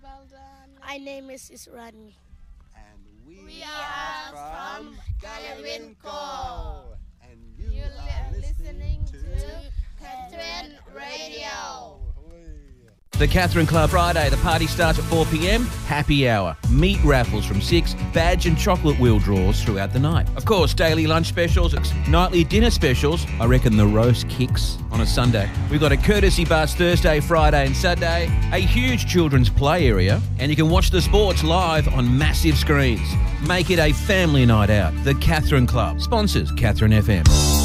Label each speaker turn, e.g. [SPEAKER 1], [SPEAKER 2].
[SPEAKER 1] Well done.
[SPEAKER 2] My name is Israni.
[SPEAKER 3] And
[SPEAKER 1] We are from Galwinco.
[SPEAKER 3] And
[SPEAKER 1] You are listening to Catherine Radio.
[SPEAKER 4] The Catherine Club Friday. The party starts at 4 p.m. Happy hour. Meat raffles from 6. Badge and chocolate wheel draws throughout the night. Of course, daily lunch specials, nightly dinner specials. I reckon the roast kicks on a Sunday. We've got a courtesy bus Thursday, Friday and Saturday. A huge children's play area. And you can watch the sports live on massive screens. Make it a family night out. The Catherine Club. Sponsors Catherine FM.